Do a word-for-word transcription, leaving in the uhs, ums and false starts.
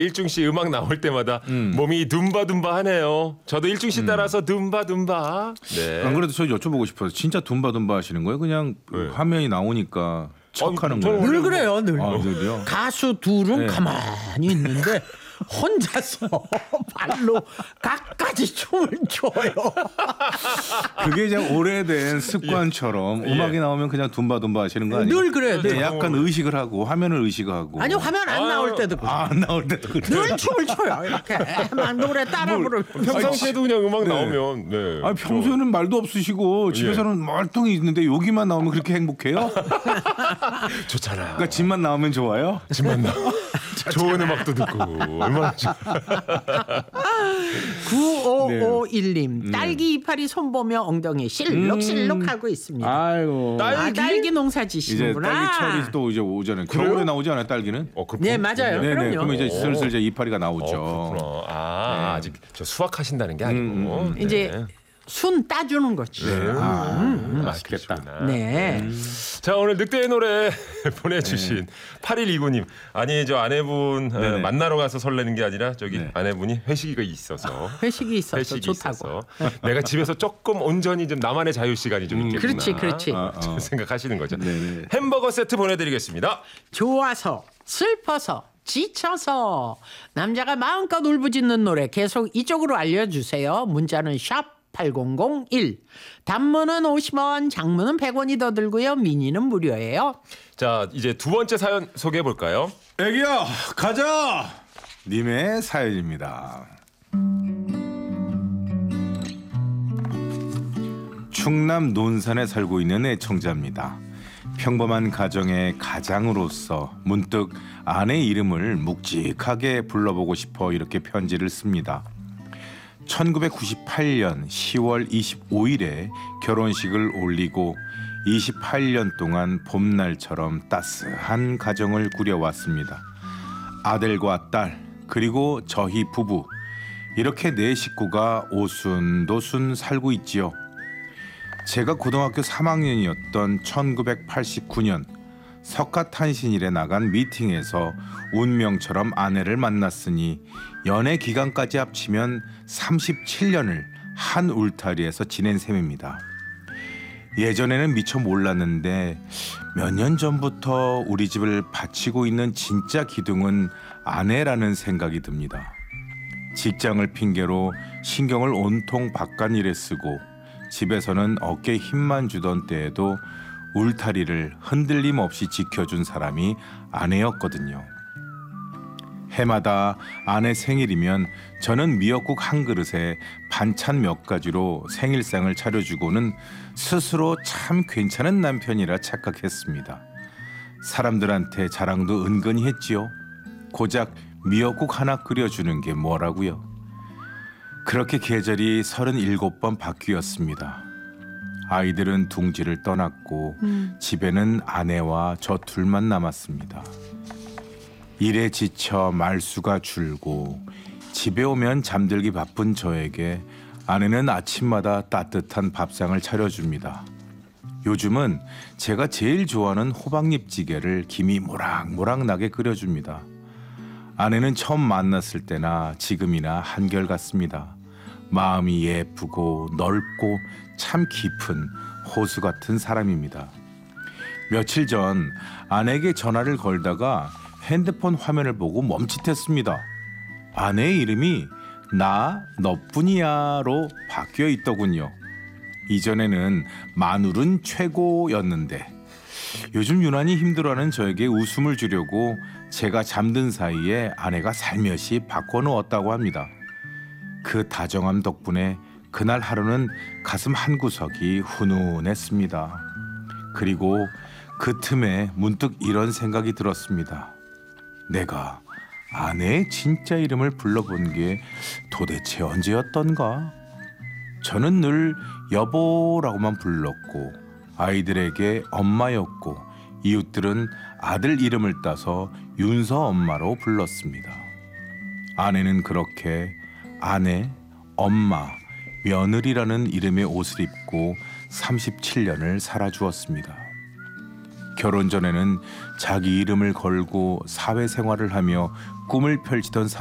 일중 씨 음악 나올 때마다 음. 몸이 둠바둠바하네요. 저도 일중 씨 따라서 음. 둠바둠바. 네. 안 그래도 저 여쭤보고 싶어서 진짜 둠바둠바 하시는 거예요? 그냥 네. 화면이 나오니까 척하는 아, 거예요? 늘 그래요, 늘. 아, 늘요? 가수 둘은 네. 가만히 있는데 혼자서 발로 각가지 춤을 춰요. 그게 이제 오래된 습관처럼 예. 음악이 나오면 그냥 둠바둠바 하시는 거 아니에요? 늘 그래요. 늘. 네, 약간 의식을 하고 화면을 의식하고. 아니 화면 안 나올 때도 그래요. 아, 안 나올 때도 그래요. 늘 춤을 춰요. 이렇게 막 노래 따라 부르고. 평상시에도 그냥 음악 네. 나오면. 네. 아니, 평소에는 저... 말도 없으시고 집에서는 예. 멀뚱히 있는데 여기만 나오면 그렇게 행복해요? 좋잖아. 그러니까 집만 나오면 좋아요? 집만 나. 좋은 음악도 듣고 얼마나 좋아. 구오오일 님 네. 딸기 이파리 손보며 엉덩이 실룩실룩 음. 하고 있습니다. 아이고. 딸기, 아, 딸기 농사 지시는구나. 이제 딸기 철이 또 이제 오잖아요. 겨울에 나오지 않아요, 딸기는? 어, 네, 맞아요. 네네. 그럼요. 그러면 이제 슬슬 이제 이파리가 나오죠. 어, 아, 네. 아직 저 수확하신다는 게 아니고 음. 네. 이제 순 따주는 거지. 네. 아, 음, 음, 맛있겠다. 네. 음. 자, 오늘 늑대의 노래 보내주신 네. 팔일이구 님. 아니, 저 아내분 네네. 만나러 가서 설레는 게 아니라 저기 네. 아내분이 회식이 있어서. 회식이 있어서 회식이 좋다고. 있어서 내가 집에서 조금 온전히 좀 나만의 자유 시간이 좀 있겠구나. 그렇지, 그렇지. 아, 어. 생각하시는 거죠. 네네. 햄버거 세트 보내드리겠습니다. 좋아서, 슬퍼서, 지쳐서 남자가 마음껏 울부짖는 노래 계속 이쪽으로 알려주세요. 문자는 샵 팔공공일. 단문은 오십 원, 장문은 백 원이 더 들고요. 미니는 무료예요. 자, 이제 두 번째 사연 소개해 볼까요? 애기야, 가자. 님의 사연입니다. 충남 논산에 살고 있는 애청자입니다. 평범한 가정의 가장으로서 문득 아내 이름을 묵직하게 불러보고 싶어 이렇게 편지를 씁니다. 천구백구십팔 년 시월 이십오일에 결혼식을 올리고 이십팔 년 동안 봄날처럼 따스한 가정을 꾸려왔습니다. 아들과 딸 그리고 저희 부부 이렇게 네 식구가 오순도순 살고 있지요. 제가 고등학교 삼 학년이었던 천구백팔십구 년 석가탄신일에 나간 미팅에서 운명처럼 아내를 만났으니 연애 기간까지 합치면 삼십칠 년을 한 울타리에서 지낸 셈입니다. 예전에는 미처 몰랐는데 몇 년 전부터 우리 집을 바치고 있는 진짜 기둥은 아내라는 생각이 듭니다. 직장을 핑계로 신경을 온통 바깥일에 쓰고 집에서는 어깨에 힘만 주던 때에도 울타리를 흔들림 없이 지켜준 사람이 아내였거든요. 해마다 아내 생일이면 저는 미역국 한 그릇에 반찬 몇 가지로 생일상을 차려주고는 스스로 참 괜찮은 남편이라 착각했습니다. 사람들한테 자랑도 은근히 했지요. 고작 미역국 하나 끓여주는 게 뭐라고요. 그렇게 계절이 서른일곱 번 바뀌었습니다. 아이들은 둥지를 떠났고 음. 집에는 아내와 저 둘만 남았습니다. 일에 지쳐 말수가 줄고 집에 오면 잠들기 바쁜 저에게 아내는 아침마다 따뜻한 밥상을 차려줍니다. 요즘은 제가 제일 좋아하는 호박잎찌개를 김이 모락모락 나게 끓여줍니다. 아내는 처음 만났을 때나 지금이나 한결같습니다. 마음이 예쁘고 넓고 참 깊은 호수 같은 사람입니다. 며칠 전 아내에게 전화를 걸다가 핸드폰 화면을 보고 멈칫했습니다. 아내의 이름이 나 너뿐이야로 바뀌어 있더군요. 이전에는 마눌은 최고였는데 요즘 유난히 힘들어하는 저에게 웃음을 주려고 제가 잠든 사이에 아내가 살며시 바꿔놓았다고 합니다. 그 다정함 덕분에 그날 하루는 가슴 한구석이 훈훈했습니다. 그리고 그 틈에 문득 이런 생각이 들었습니다. 내가 아내의 진짜 이름을 불러본 게 도대체 언제였던가? 저는 늘 여보라고만 불렀고 아이들에게 엄마였고 이웃들은 아들 이름을 따서 윤서 엄마로 불렀습니다. 아내는 그렇게 아내, 엄마, 며느리라는 이름의 옷을 입고 삼십칠 년을 살아주었습니다. 결혼 전에는 자기 이름을 걸고 사회생활을 하며 꿈을 펼치던